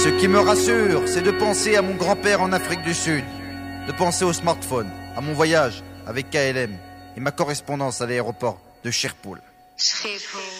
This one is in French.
Ce qui me rassure, c'est de penser à mon grand-père en Afrique du Sud, de penser au smartphone, à mon voyage avec KLM et ma correspondance à l'aéroport de Schiphol.